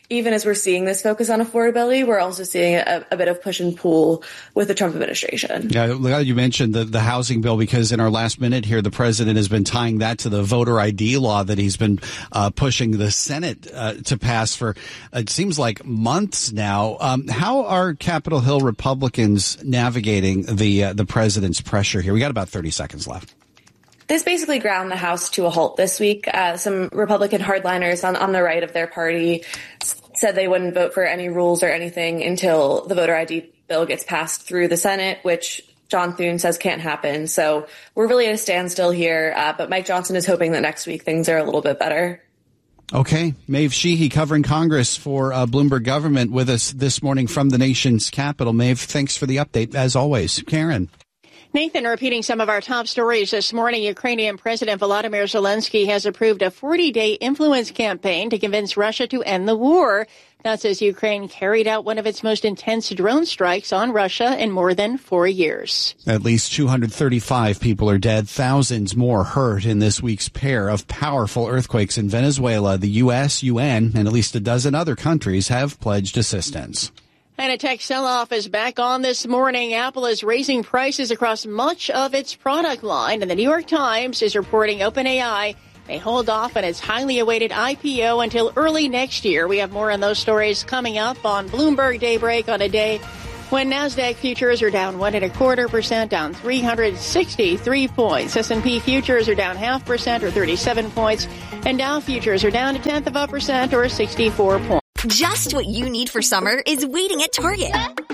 even as we're seeing this focus on affordability, we're also seeing a bit of push and pull with the Trump administration. Yeah, you mentioned the housing bill, because in our last minute here, the president has been tying that to the voter ID law that he's been pushing the Senate to pass for, it seems like, months now. How are Capitol Hill Republicans navigating the president's pressure here? We got about 30 seconds left. This basically ground the House to a halt this week. Some Republican hardliners on the right of their party said they wouldn't vote for any rules or anything until the voter ID bill gets passed through the Senate, which John Thune says can't happen. So we're really at a standstill here. But Mike Johnson is hoping that next week things are a little bit better. Okay. Maeve Sheehy covering Congress for Bloomberg Government with us this morning from the nation's capital. Maeve, thanks for the update, as always. Karen. Nathan, repeating some of our top stories this morning, Ukrainian President Volodymyr Zelensky has approved a 40-day influence campaign to convince Russia to end the war. That's as Ukraine carried out one of its most intense drone strikes on Russia in more than 4 years. At least 235 people are dead, thousands more hurt in this week's pair of powerful earthquakes in Venezuela. The U.S., UN, and at least a dozen other countries have pledged assistance. And a tech sell-off is back on this morning. Apple is raising prices across much of its product line, and the New York Times is reporting OpenAI may hold off on its highly awaited IPO until early next year. We have more on those stories coming up on Bloomberg Daybreak on a day when NASDAQ futures are down 1.25%, down 363 points. S&P futures are down 0.5% or 37 points, and Dow futures are down 0.1% or 64 points. Just what you need for summer is waiting at Target.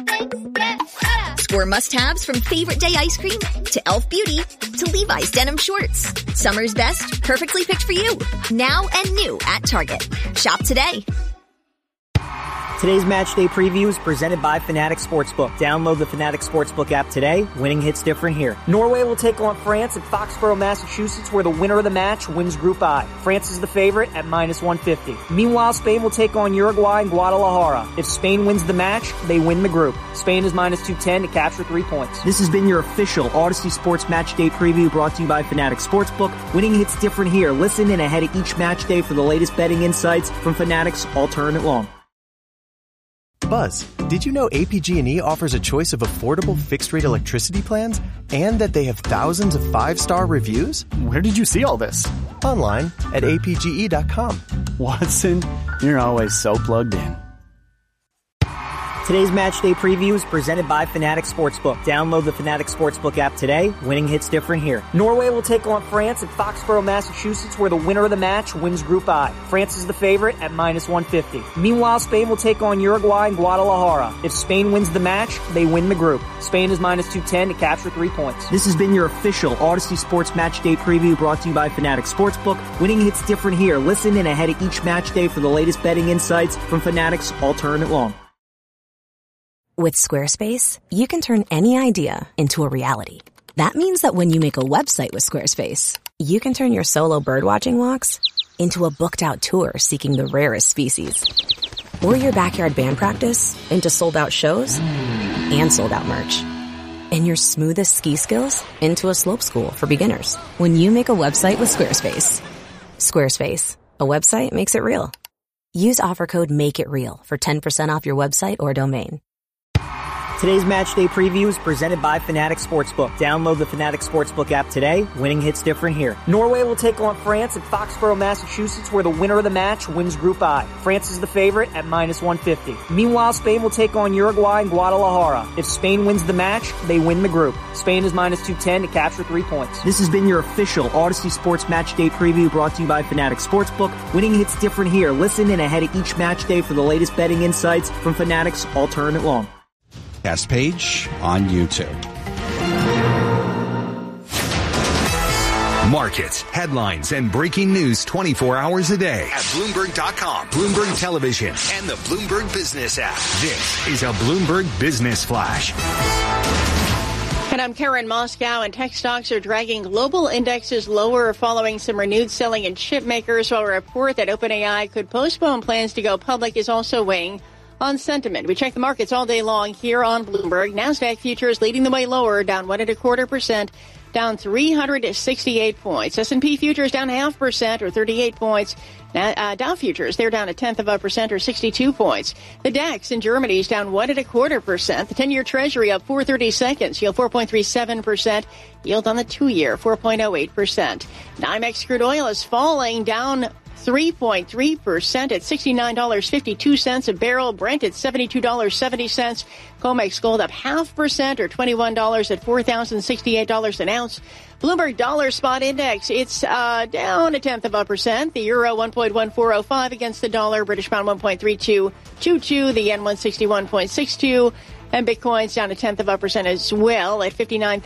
Score must-haves from favorite day ice cream to Elf Beauty to Levi's denim shorts. Summer's best, perfectly picked for you. Now and new at Target. Shop today. Today's match day preview is presented by Fanatics Sportsbook. Download the Fanatics Sportsbook app today. Winning hits different here. Norway will take on France at Foxborough, Massachusetts, where the winner of the match wins Group I. France is the favorite at -150. Meanwhile, Spain will take on Uruguay in Guadalajara. If Spain wins the match, they win the group. Spain is -210 to capture 3 points. This has been your official Odyssey Sports Match Day preview brought to you by Fanatics Sportsbook. Winning hits different here. Listen in ahead of each match day for the latest betting insights from Fanatics all tournament long. Buzz, did you know APG&E offers a choice of affordable fixed-rate electricity plans and that they have thousands of 5-star reviews? Where did you see all this? Online at apge.com. Watson, you're always so plugged in. Today's match day preview is presented by Fanatics Sportsbook. Download the Fanatics Sportsbook app today. Winning hits different here. Norway will take on France at Foxborough, Massachusetts, where the winner of the match wins Group I. France is the favorite at -150. Meanwhile, Spain will take on Uruguay in Guadalajara. If Spain wins the match, they win the group. Spain is -210 to capture 3 points. This has been your official Odyssey Sports Match Day preview brought to you by Fanatics Sportsbook. Winning hits different here. Listen in ahead of each match day for the latest betting insights from Fanatics all tournament long. With Squarespace, you can turn any idea into a reality. That means that when you make a website with Squarespace, you can turn your solo birdwatching walks into a booked-out tour seeking the rarest species. Or your backyard band practice into sold-out shows and sold-out merch. And your smoothest ski skills into a slope school for beginners. When you make a website with Squarespace. Squarespace, a website makes it real. Use offer code MAKEITREAL for 10% off your website or domain. Today's match day preview is presented by Fanatics Sportsbook. Download the Fanatics Sportsbook app today. Winning hits different here. Norway will take on France at Foxborough, Massachusetts, where the winner of the match wins Group I. France is the favorite at -150. Meanwhile, Spain will take on Uruguay in Guadalajara. If Spain wins the match, they win the group. Spain is -210 to capture 3 points. This has been your official Odyssey Sports Match Day preview brought to you by Fanatics Sportsbook. Winning hits different here. Listen in ahead of each match day for the latest betting insights from Fanatics all tournament long. Cast page on YouTube. Markets, headlines, and breaking news 24 hours a day at Bloomberg.com, Bloomberg Television, and the Bloomberg Business app. This is a Bloomberg Business Flash. And I'm Karen Moscow, and tech stocks are dragging global indexes lower following some renewed selling in chip makers, while a report that OpenAI could postpone plans to go public is also weighing on sentiment. We check the markets all day long here on Bloomberg. NASDAQ futures leading the way lower, down 1.25%, down 368 points. S&P futures down 0.5% or 38 points. Dow futures, they're down 0.1% or 62 points. The DAX in Germany is down 1.25%. The 10-year Treasury up 4/32, yield 4.37%. Yield on the 2-year 4.08%. NYMEX crude oil is falling down 3.3% at $69.52 a barrel. Brent at $72.70. COMEX gold up 0.5% or $21 at $4,068 an ounce. Bloomberg Dollar Spot Index, it's down 0.1%. The euro 1.1405 against the dollar. British pound 1.3222. The yen 161.62. And Bitcoin's down 0.1% as well at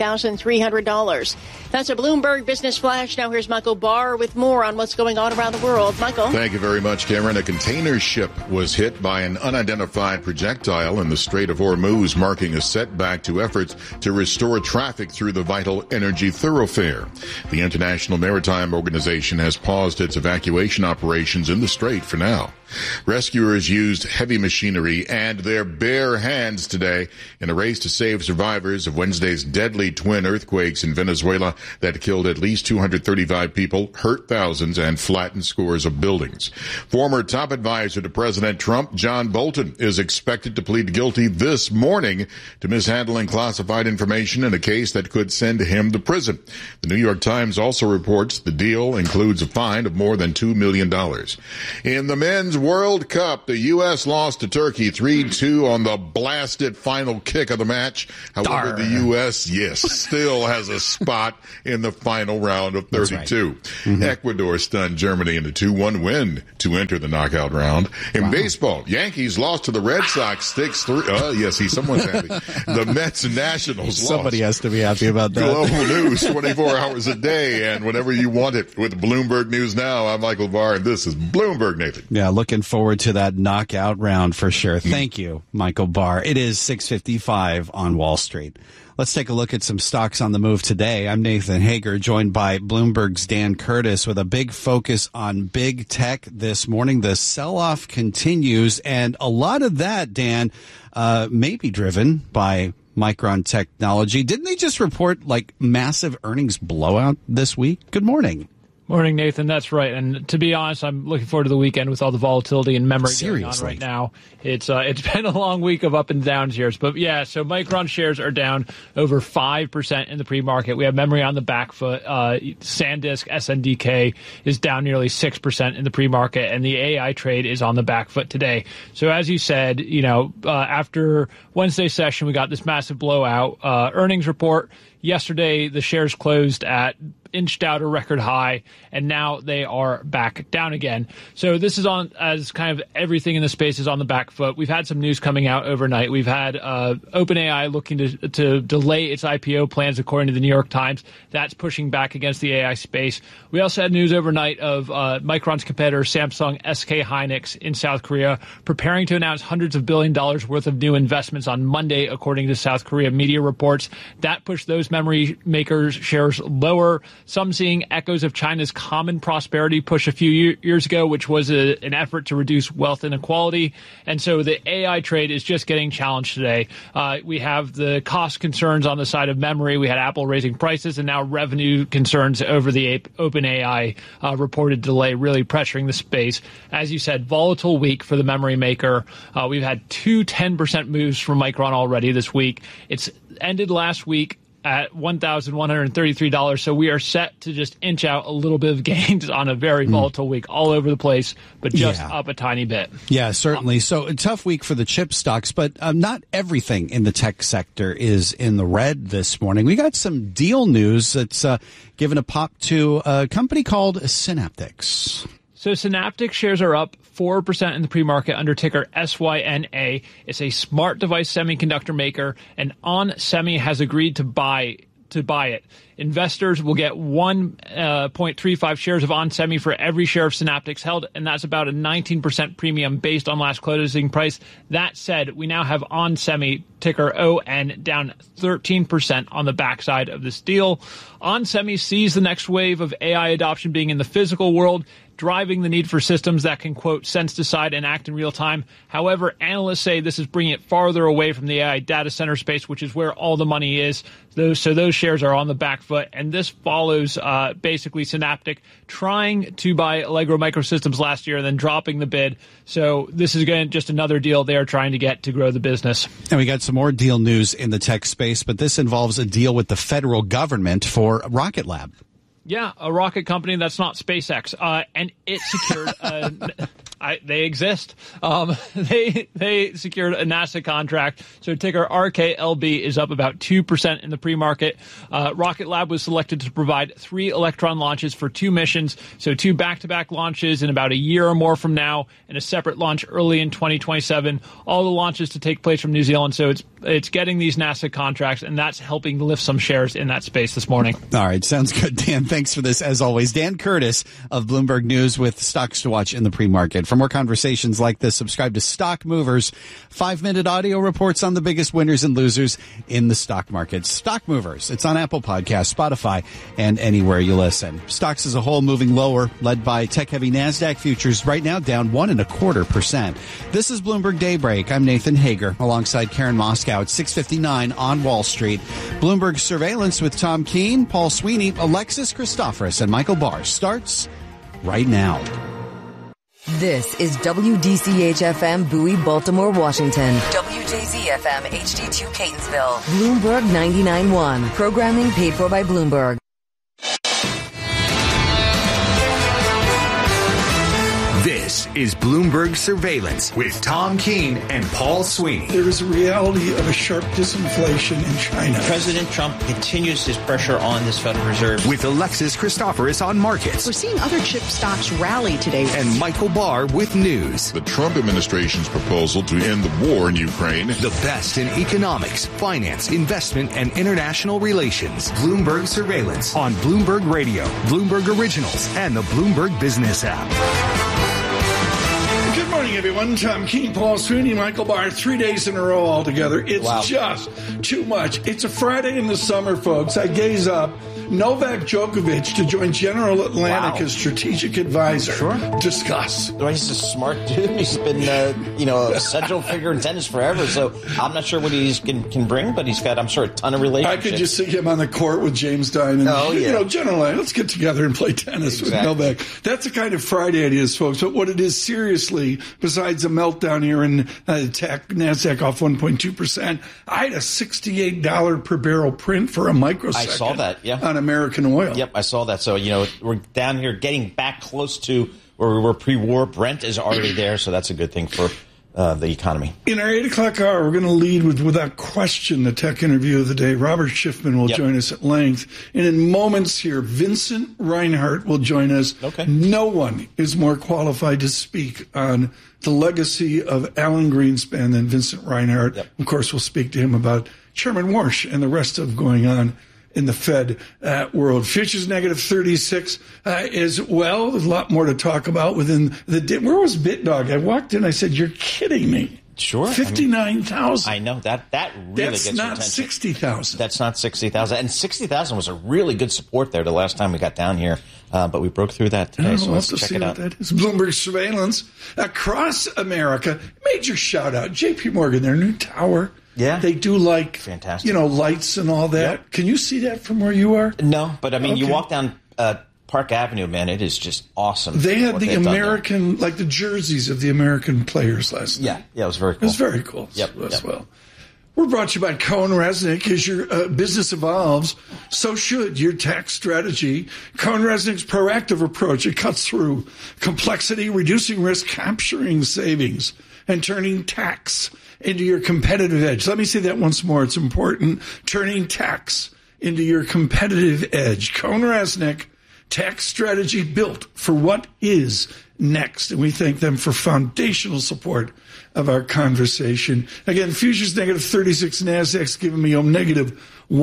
$59,300. That's a Bloomberg Business Flash. Now here's Michael Barr with more on what's going on around the world. Michael. Thank you very much, Cameron. A container ship was hit by an unidentified projectile in the Strait of Hormuz, marking a setback to efforts to restore traffic through the vital energy thoroughfare. The International Maritime Organization has paused its evacuation operations in the strait for now. Rescuers used heavy machinery and their bare hands today in a race to save survivors of Wednesday's deadly twin earthquakes in Venezuela that killed at least 235 people, hurt thousands, and flattened scores of buildings. Former top advisor to President Trump, John Bolton, is expected to plead guilty this morning to mishandling classified information in a case that could send him to prison. The New York Times also reports the deal includes a fine of more than $2 million. In the men's World Cup, the U.S. lost to Turkey 3-2 on the blasted final kick of the match. However, the U.S., still has a spot in the final round of 32. Right. Mm-hmm. Ecuador stunned Germany in a 2-1 win to enter the knockout round. In baseball, Yankees lost to the Red Sox 6-3. Someone's happy. The Mets and Nationals lost. Somebody has to be happy about that. Global news 24 hours a day and whenever you want it with Bloomberg News Now. I'm Michael Barr, and this is Bloomberg, Nathan. Yeah, looking forward to that knockout round for sure. Thank you, Michael Barr. It is 6:55 on Wall Street. Let's take a look at some stocks on the move today. I'm Nathan Hager, joined by Bloomberg's Dan Curtis with a big focus on big tech this morning. The sell-off continues, and a lot of that, Dan, may be driven by Micron Technology. Didn't they just report massive earnings blowout this week? Good morning. Morning, Nathan. That's right. And to be honest, I'm looking forward to the weekend with all the volatility and memory going on right now. It's been a long week of up and downs here. But yeah, so Micron shares are down over 5% in the pre-market. We have memory on the back foot. SanDisk, SNDK is down nearly 6% in the pre-market, and the AI trade is on the back foot today. So as you said, after Wednesday's session, we got this massive blowout earnings report. Yesterday, the shares closed inched out a record high, and now they are back down again. So this is on as kind of everything in the space is on the back foot. We've had some news coming out overnight. We've had OpenAI looking to delay its IPO plans, according to the New York Times. That's pushing back against the AI space. We also had news overnight of Micron's competitor, Samsung SK Hynix in South Korea, preparing to announce hundreds of $billions worth of new investments on Monday, according to South Korea media reports. That pushed those memory makers' shares lower. Some seeing echoes of China's Common Prosperity push a few years ago, which was an effort to reduce wealth inequality. And so the AI trade is just getting challenged today. We have the cost concerns on the side of memory. We had Apple raising prices, and now revenue concerns over the OpenAI reported delay really pressuring the space. As you said, volatile week for the memory maker. We've had two 10% moves from Micron already this week. It's ended last week at $1,133. So we are set to just inch out a little bit of gains on a very volatile week all over the place, but just up a tiny bit. Yeah, certainly. So a tough week for the chip stocks, but not everything in the tech sector is in the red this morning. We got some deal news that's given a pop to a company called Synaptics. So Synaptics shares are up 4% in the pre-market under ticker SYNA. It's a smart device semiconductor maker, and onsemi has agreed to buy it. Investors will get 1.35 shares of onsemi for every share of Synaptics held, and that's about a 19% premium based on last closing price. That said, we now have onsemi, ticker ON, down 13% on the backside of this deal. onsemi sees the next wave of AI adoption being in the physical world. driving the need for systems that can, quote, sense, decide, and act in real time. However, analysts say this is bringing it farther away from the AI data center space, which is where all the money is. So those shares are on the back foot, and this follows basically Synaptic trying to buy Allegro Microsystems last year and then dropping the bid. So this is again just another deal they are trying to get to grow the business. And we got some more deal news in the tech space, but this involves a deal with the federal government for Rocket Lab. Yeah, a rocket company that's not SpaceX, and it secured. They exist. They secured a NASA contract. So ticker RKLB is up about 2% in the pre-market. Rocket Lab was selected to provide 3 Electron launches for 2 missions. So 2 back-to-back launches in about a year or more from now, and a separate launch early in 2027. All the launches to take place from New Zealand. So it's getting these NASA contracts, and that's helping lift some shares in that space this morning. All right, sounds good, Dan. Thanks for this, as always. Dan Curtis of Bloomberg News with stocks to watch in the pre-market. For more conversations like this, subscribe to Stock Movers, 5-minute audio reports on the biggest winners and losers in the stock market. Stock Movers, it's on Apple Podcasts, Spotify, and anywhere you listen. Stocks as a whole moving lower, led by tech-heavy NASDAQ futures, right now down 1.25%. This is Bloomberg Daybreak. I'm Nathan Hager, alongside Karen Moscow at 6:59 on Wall Street. Bloomberg Surveillance with Tom Keene, Paul Sweeney, Alexis Christoforous, and Michael Barr starts right now. This is WDCH-FM Bowie, Baltimore, Washington. WJZ-FM HD2 Catonsville. Bloomberg 99.1. Programming paid for by Bloomberg. This is Bloomberg Surveillance with Tom Keene and Paul Sweeney. There is a reality of a sharp disinflation in China. President Trump continues his pressure on this Federal Reserve. With Alexis Christoforous on markets. We're seeing other chip stocks rally today. And Michael Barr with news. The Trump administration's proposal to end the war in Ukraine. The best in economics, finance, investment, and international relations. Bloomberg Surveillance on Bloomberg Radio, Bloomberg Originals, and the Bloomberg Business app. Good morning, everyone. Tom Keene, Paul Sweeney, Michael Barr. 3 days in a row all together. It's just too much. It's a Friday in the summer, folks. I gaze up. Novak Djokovic to join General Atlantic as strategic advisor. Sure. Discuss. Well, he's a smart dude. He's been, a central figure in tennis forever. So I'm not sure what he can bring, but he's got, I'm sure, a ton of relationships. I could just see him on the court with James Dine. And, General Atlantic, let's get together and play tennis with Novak. That's the kind of Friday it is, folks. But what it is seriously, besides a meltdown here in tech, NASDAQ off 1.2%, I had a $68 per barrel print for a microsecond. I saw that, yeah. On American oil. Yep, I saw that. So, we're down here getting back close to where we were pre-war. Brent is already there, so that's a good thing for the economy. In our 8 o'clock hour, we're going to lead with, without question, the tech interview of the day. Robert Schiffman will join us at length. And in moments here, Vincent Reinhart will join us. Okay. No one is more qualified to speak on the legacy of Alan Greenspan than Vincent Reinhart. Yep. Of course, we'll speak to him about Chairman Warsh and the rest of going on in the Fed world. Futures negative 36 as well. There's a lot more to talk about within the day. Where was BitDog? I walked in, I said, you're kidding me. Sure. 59,000. I know. That really gets your attention. That's not 60,000. That's not 60,000. And 60,000 was a really good support there the last time we got down here. But we broke through that today, so let's check it out. That is Bloomberg Surveillance across America. Major shout out. JP Morgan, their new tower. Yeah. They do fantastic. Lights and all that. Yep. Can you see that from where you are? No, but I mean, you walk down Park Avenue, man, it is just awesome. They had the American, like the jerseys of the American players last night. Yeah, it was very cool. It was very cool as well. We're brought to you by Cohen Resnick. As your business evolves, so should your tax strategy. Cohen Resnick's proactive approach, it cuts through complexity, reducing risk, capturing savings, and turning tax into your competitive edge. Let me say that once more. It's important. Turning tax into your competitive edge. Cohen Resnick, tax strategy built for what is next. And we thank them for foundational support of our conversation. Again, futures negative 36, NASDAQ's giving me negative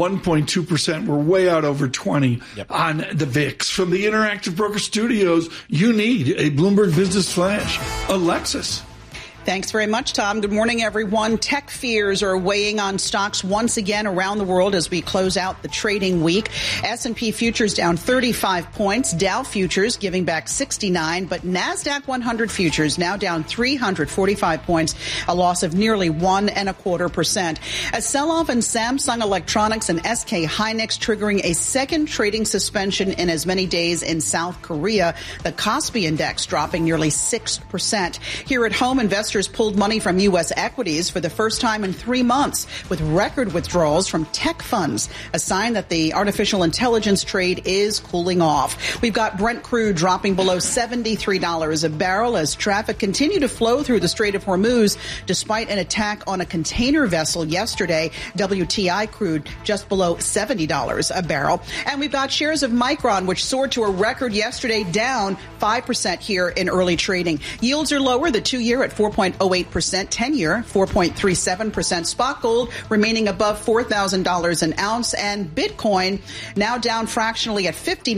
1.2%. We're way out over 20 on the VIX. From the Interactive Broker Studios, you need a Bloomberg Business Flash. Alexis. Thanks very much, Tom. Good morning, everyone. Tech fears are weighing on stocks once again around the world as we close out the trading week. S&P futures down 35 points. Dow futures giving back 69, but NASDAQ 100 futures now down 345 points, a loss of nearly 1.25%. A sell-off in Samsung Electronics and SK Hynix triggering a second trading suspension in as many days in South Korea. The Kospi index dropping nearly 6%. Here at home, investors pulled money from U.S. equities for the first time in 3 months with record withdrawals from tech funds, a sign that the artificial intelligence trade is cooling off. We've got Brent crude dropping below $73 a barrel as traffic continued to flow through the Strait of Hormuz despite an attack on a container vessel yesterday. WTI crude just below $70 a barrel. And we've got shares of Micron, which soared to a record yesterday, down 5% here in early trading. Yields are lower, the 2-year at 4.08%, 10-year 4.37%. Spot gold remaining above $4,000 an ounce, and Bitcoin now down fractionally at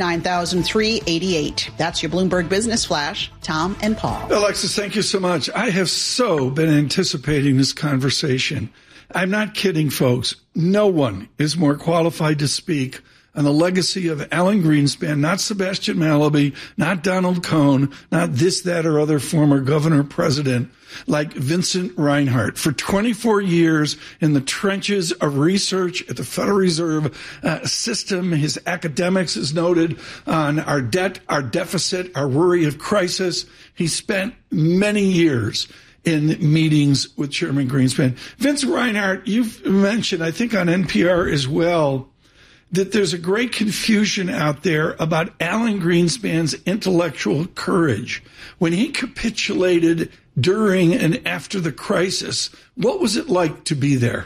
$59,388. That's your Bloomberg Business Flash. Tom and Paul. Alexis, thank you so much. I have so been anticipating this conversation. I'm not kidding, folks. No one is more qualified to speak on the legacy of Alan Greenspan, not Sebastian Mallaby, not Donald Cohn, not this, that, or other former governor, president, like Vincent Reinhart. For 24 years in the trenches of research at the Federal Reserve system, his academics is noted on our debt, our deficit, our worry of crisis. He spent many years in meetings with Chairman Greenspan. Vincent Reinhart, you've mentioned, I think on NPR as well, that there's a great confusion out there about Alan Greenspan's intellectual courage. When he capitulated during and after the crisis, what was it like to be there?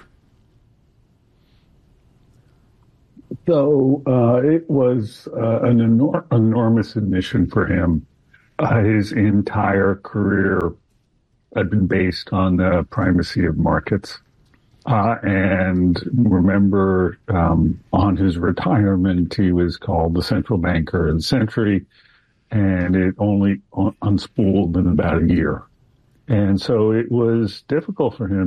So it was an enormous admission for him. His entire career had been based on the primacy of markets. And remember, on his retirement, he was called the central banker of the century, and it only unspooled in about a year. And so it was difficult for him